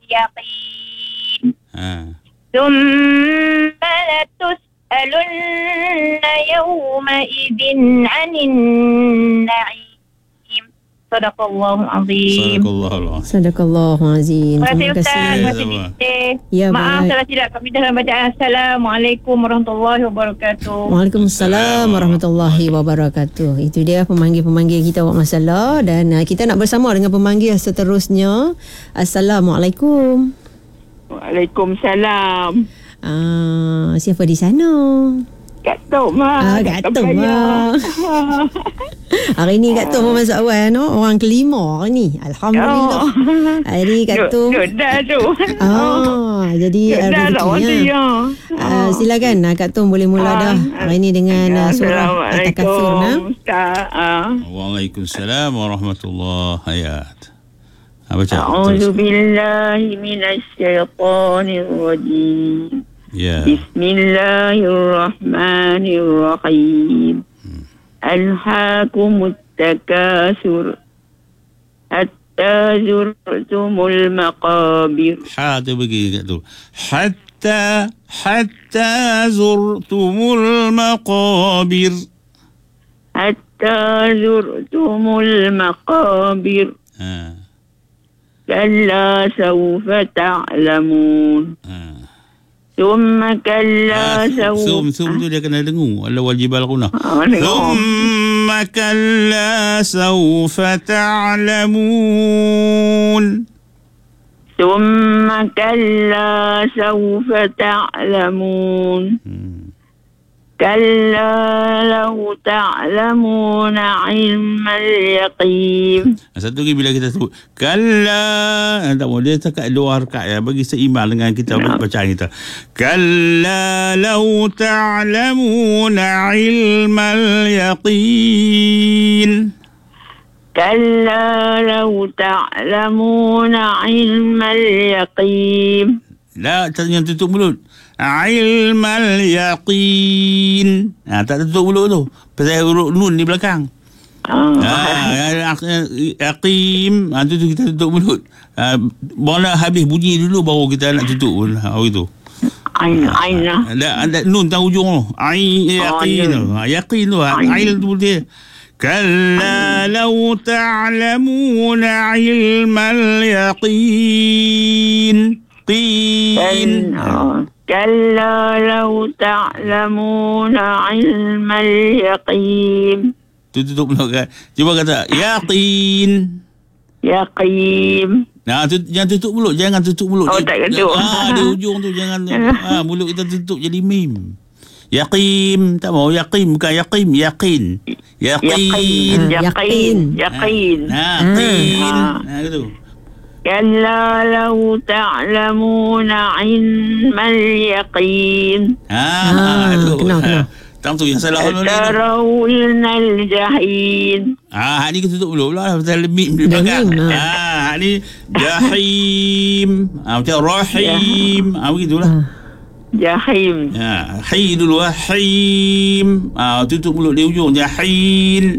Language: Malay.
اليقين ثم لتسألن يومئذ عن النعيم. Sadaqallahu azim. Sadaqallahu azim. Terima kasih. Ya, maaf salah silap kami dalam bacaan. Assalamualaikum warahmatullahi wabarakatuh. Waalaikumsalam warahmatullahi wabarakatuh. Itu dia pemanggil-pemanggil kita buat masalah, dan kita nak bersama dengan pemanggil seterusnya. Assalamualaikum. Waalaikumsalam. Siapa di sana? Kak Tok Mak. Kak Tok Mak. Hari ni Kak Tok masuk awal, no? Orang kelima hari ni. Alhamdulillah. Hari ni Kak Tok. Dah tu. Jadi rezekinya. Silakan Kak Tok boleh mula dah hari ni dengan surah At-Takatsur. Waalaikumsalam warahmatullahi wabarakatuh. A'udzubillahi minasyaitonirrajim. Bismillahirrahmanirrahim. Alhaakumut takasur hatta zurtumul maqabir. Tu begini tu. Hatta zurtumul maqabir. Hatta zurtumul maqabir. Kalla sawfa ta'lamun. ثم كلا سوف tu dia kena dengung ala wajibal quna. ثم كلا سوف تعلمون. ثم كلا سوف تعلمون. كلا لو تعلمون علم اليقين. Satu lagi bila kita sebut kalla, tak boleh dia cakap dua harakat ya, bagi seimbang dengan kita bacaan kita. Kalla law ta'lamuna ilmal yaqin. Kalla law ta'lamuna ilmal yaqin. La, jangan tutup mulut. Ilmal yaqin. Tak tutup mulut tu. Pasal huruf nun di belakang. Yaqim. Tu kita tutup mulut. Baru habis bunyi dulu baru kita nak tutup pun. Itu. Ain. Ada nun tang ujung tu. Yaqin. Yaqin tu. Ail tu dia. Kalla law ta'lamuna ilmal yaqin. كلا لو تعلمون علم اليقين. Tutup mulut kan. Cuba kata yaqin. Jangan tutup mulut. Tak ketuk. Di ujung tu jangan. Mulut kita tutup jadi mim. Yaqin. Tak mau yaqin, bukan yaqin. Yaqin. Gitu. كلا لو تعلمون علم اليقين. Kenal. Tam tu yang salah dulu. ترون الجحيم. Ni kita tutup dulu lah pasal mim di belakang. Ni jahim. Macam rahim. Begitulah. Jahim. Hi dulu. Him. Tutup mulut di ujung. Jahim.